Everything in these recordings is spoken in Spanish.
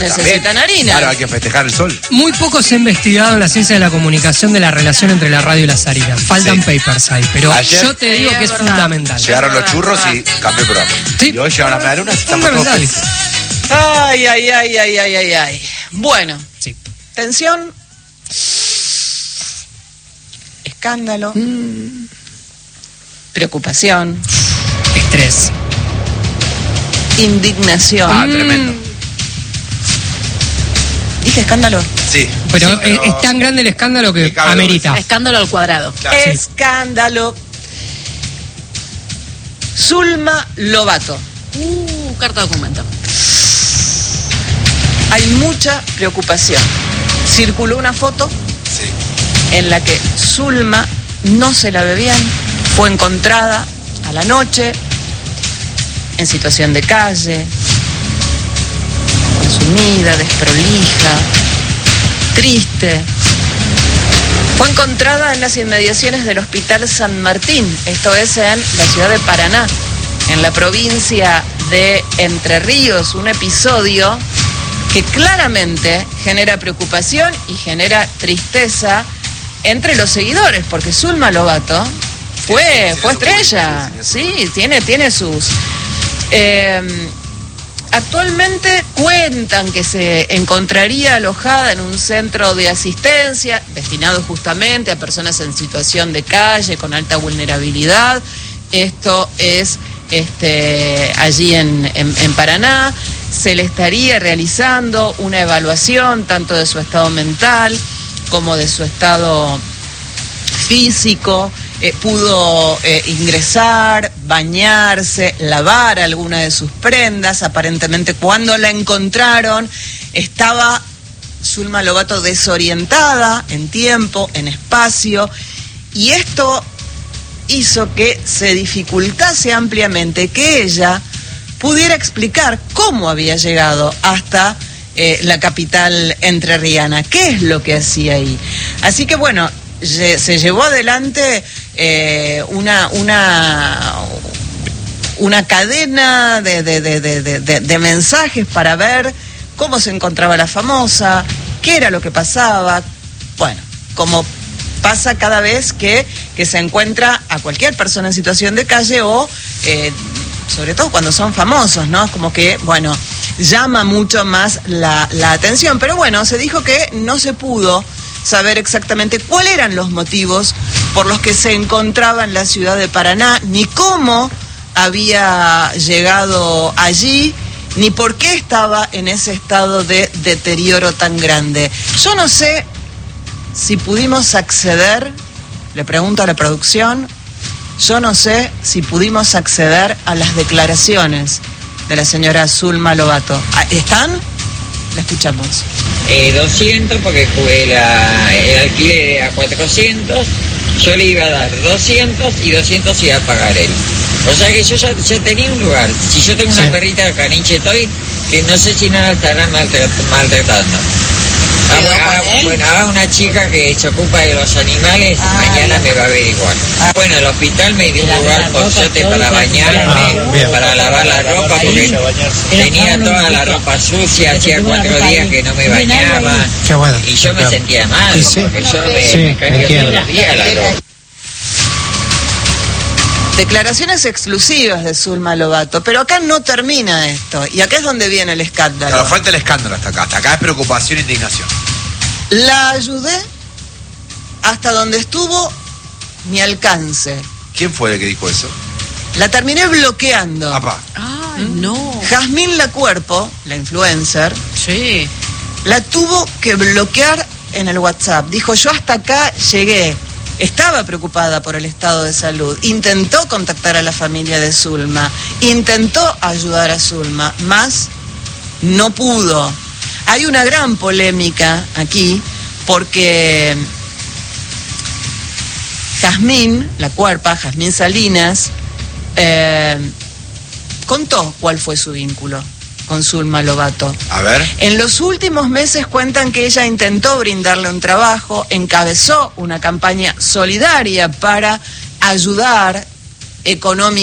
necesitan harina. Claro, hay que festejar el sol. Muy poco se ha investigado en la ciencia de la comunicación de la relación entre la radio y las harinas. Faltan papers ahí, pero Ayer, yo te digo que es fundamental. Llegaron los churros y cambió el programa. Sí. Y hoy llegaron las medialunas y estamos todos Fundamental. felices. Ay. Bueno, Sí. tensión, escándalo, preocupación, Estrés. indignación. Tremendo. ¿Viste escándalo? Sí. Pero, Sí, pero es tan grande el escándalo que Me cabe amerita. Escándalo al cuadrado. Claro. Escándalo. Zulma Lobato. Carta documento. Hay mucha preocupación. Circuló una foto Sí. en la que Zulma no se la ve bien, fue encontrada a la noche, en situación de calle, consumida, desprolija, triste. Fue encontrada en las inmediaciones del Hospital San Martín, esto es en la ciudad de Paraná, en la provincia de Entre Ríos, un episodio que claramente genera preocupación y genera tristeza entre los seguidores, porque Zulma Lobato fue estrella, sí, tiene sus... actualmente cuentan que se encontraría alojada en un centro de asistencia destinado justamente a personas en situación de calle, con alta vulnerabilidad. Esto es allí en Paraná. Se le estaría realizando una evaluación tanto de su estado mental como de su estado físico. Pudo ingresar, bañarse, lavar alguna de sus prendas. Aparentemente cuando la encontraron estaba Zulma Lobato desorientada en tiempo, en espacio, y esto hizo que se dificultase ampliamente que ella pudiera explicar cómo había llegado hasta la capital entrerriana, qué es lo que hacía ahí. Así que bueno, se llevó adelante una cadena de mensajes para ver cómo se encontraba la famosa, qué era lo que pasaba. Bueno, como pasa cada vez que se encuentra a cualquier persona en situación de calle o sobre todo cuando son famosos, ¿no? Como que, bueno, llama mucho más la atención. Pero bueno, se dijo que no se pudo saber exactamente cuáles eran los motivos por los que se encontraba en la ciudad de Paraná, ni cómo había llegado allí, ni por qué estaba en ese estado de deterioro tan grande. Yo no sé si pudimos acceder, le pregunto a la producción, yo no sé si pudimos acceder a las declaraciones de la señora Zulma Lobato. ¿Están? La escuchamos. 200 porque jugué el alquiler a 400, yo le iba a dar 200 y 200 iba a pagar él. O sea que yo ya tenía un lugar. Si yo tengo una perrita de caniche toy, que no sé si no la estarán maltratando. Bueno, a una chica que se ocupa de los animales, mañana me va a averiguar. Bueno, el hospital me dio un lugar por suerte para bañarme, para lavar la ropa, porque tenía toda la ropa sucia, hacía 4 días que no me bañaba, y yo me sentía mal, porque yo me cambio todos los días la ropa. Declaraciones exclusivas de Zulma Lobato, pero acá no termina esto, y acá es donde viene el escándalo. Claro, falta el escándalo hasta acá es preocupación e indignación. La ayudé hasta donde estuvo mi alcance. ¿Quién fue el que dijo eso? La terminé bloqueando. Papá. Ay, no. Jazmín Lacuerpo, la influencer, Sí. la tuvo que bloquear en el WhatsApp. Dijo, yo hasta acá llegué. Estaba preocupada por el estado de salud. Intentó contactar a la familia de Zulma. Intentó ayudar a Zulma. Más no pudo. Hay una gran polémica aquí porque Jazmín Lacuerpa, Jazmín Salinas, contó cuál fue su vínculo con Zulma Lobato. A ver. En los últimos meses cuentan que ella intentó brindarle un trabajo, encabezó una campaña solidaria para ayudar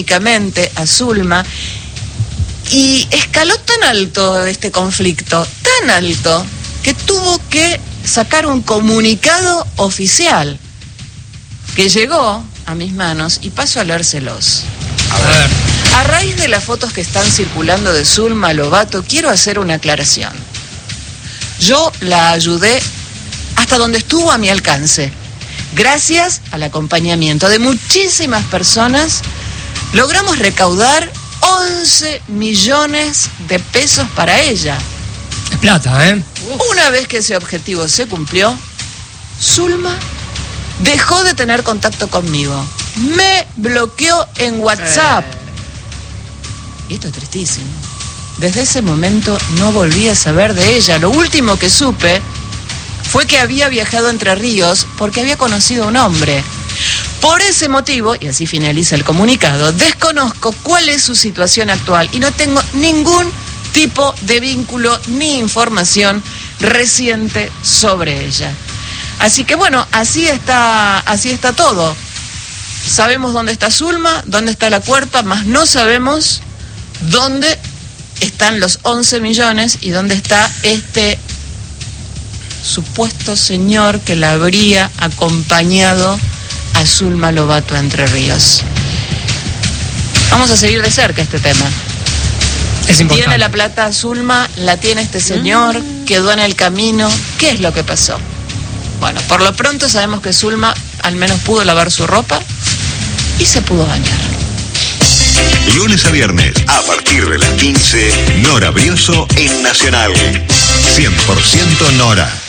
económicamente a Zulma, y escaló tan alto este conflicto, tan tan alto que tuvo que sacar un comunicado oficial que llegó a mis manos y paso a leérselos. A ver. A raíz de las fotos que están circulando de Zulma Lobato, quiero hacer una aclaración. Yo la ayudé hasta donde estuvo a mi alcance. Gracias al acompañamiento de muchísimas personas, logramos recaudar 11 millones de pesos para ella. Es plata, ¿eh? Una vez que ese objetivo se cumplió, Zulma dejó de tener contacto conmigo. Me bloqueó en WhatsApp. Y esto es tristísimo. Desde ese momento no volví a saber de ella. Lo último que supe fue que había viajado a Entre Ríos porque había conocido a un hombre. Por ese motivo, y así finaliza el comunicado, desconozco cuál es su situación actual y no tengo ningún tipo de vínculo ni información reciente sobre ella. Así que bueno, así está todo. Sabemos dónde está Zulma, dónde está la cuerpa, mas no sabemos dónde están los 11 millones y dónde está este supuesto señor que la habría acompañado a Zulma Lobato a Entre Ríos. Vamos a seguir de cerca este tema. Es importante. ¿Tiene la plata Zulma? ¿La tiene este señor? ¿Quedó en el camino? ¿Qué es lo que pasó? Bueno, por lo pronto sabemos que Zulma al menos pudo lavar su ropa y se pudo bañar. Lunes a viernes, a partir de las 15, Nora Brioso en Nacional. 100% Nora.